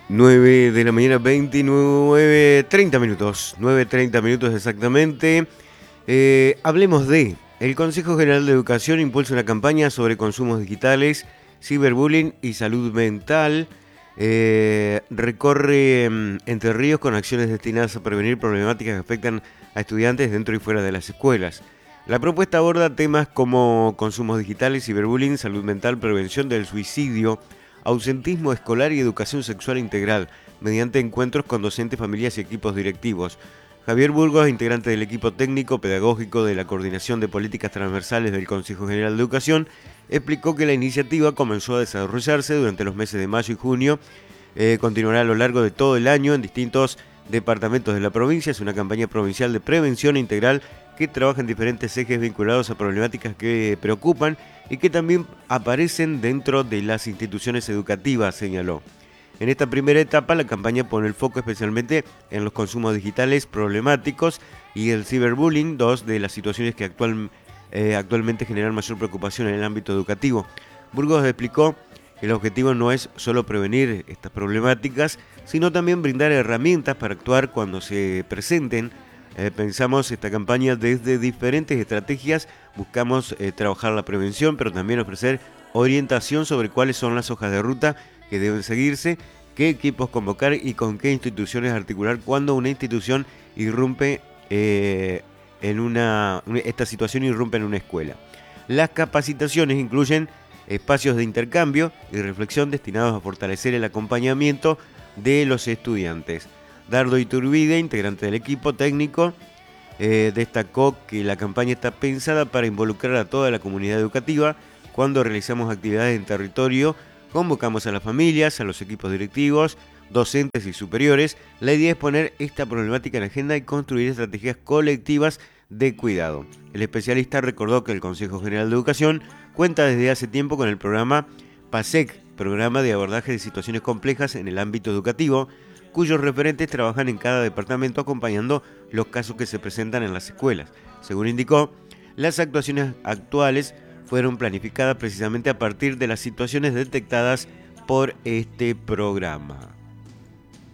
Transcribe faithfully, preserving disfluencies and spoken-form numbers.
nueve de la mañana, veintinueve, treinta minutos, nueve treinta minutos exactamente. Eh, hablemos de, el Consejo General de Educación impulsa una campaña sobre consumos digitales, ciberbullying y salud mental. Eh, recorre mm, Entre Ríos con acciones destinadas a prevenir problemáticas que afectan a estudiantes dentro y fuera de las escuelas. La propuesta aborda temas como consumos digitales, ciberbullying, salud mental, prevención del suicidio, ausentismo escolar y educación sexual integral, mediante encuentros con docentes, familias y equipos directivos. Javier Burgos, integrante del equipo técnico pedagógico de la Coordinación de Políticas Transversales del Consejo General de Educación, explicó que la iniciativa comenzó a desarrollarse durante los meses de mayo y junio, eh, continuará a lo largo de todo el año en distintos departamentos de la provincia. Es una campaña provincial de prevención integral que trabaja en diferentes ejes vinculados a problemáticas que preocupan y que también aparecen dentro de las instituciones educativas, señaló. En esta primera etapa, la campaña pone el foco especialmente en los consumos digitales problemáticos y el ciberbullying, dos de las situaciones que actual, eh, actualmente generan mayor preocupación en el ámbito educativo. Burgos explicó que el objetivo no es solo prevenir estas problemáticas, sino también brindar herramientas para actuar cuando se presenten. Eh, pensamos esta campaña desde diferentes estrategias, buscamos eh, trabajar la prevención, pero también ofrecer orientación sobre cuáles son las hojas de ruta que deben seguirse, qué equipos convocar y con qué instituciones articular cuando una institución irrumpe eh, en una, esta situación irrumpe en una escuela. Las capacitaciones incluyen espacios de intercambio y reflexión destinados a fortalecer el acompañamiento de los estudiantes. Dardo Iturbide, integrante del equipo técnico, eh, destacó que la campaña está pensada para involucrar a toda la comunidad educativa. Cuando realizamos actividades en territorio, convocamos a las familias, a los equipos directivos, docentes y superiores. La idea es poner esta problemática en agenda y construir estrategias colectivas de cuidado. El especialista recordó que el Consejo General de Educación cuenta desde hace tiempo con el programa PASEC, Programa de Abordaje de Situaciones Complejas en el Ámbito Educativo, cuyos referentes trabajan en cada departamento acompañando los casos que se presentan en las escuelas. Según indicó, las actuaciones actuales fueron planificadas precisamente a partir de las situaciones detectadas por este programa.